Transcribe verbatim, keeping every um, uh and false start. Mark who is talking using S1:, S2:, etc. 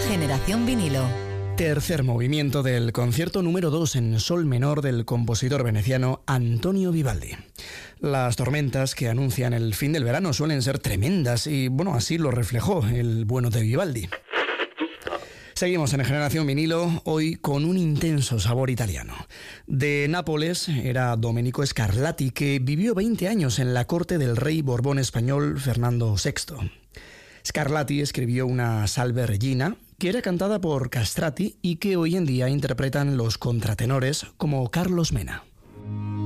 S1: Generación Vinilo.
S2: Tercer movimiento del concierto número dos en sol menor del compositor veneciano Antonio Vivaldi. Las tormentas que anuncian el fin del verano suelen ser tremendas y, bueno, así lo reflejó el bueno de Vivaldi. Seguimos en Generación Vinilo, hoy con un intenso sabor italiano. De Nápoles era Domenico Scarlatti, que vivió veinte años en la corte del rey Borbón español Fernando sexto. Scarlatti escribió una Salve Regina, que era cantada por Castrati y que hoy en día interpretan los contratenores como Carlos Mena.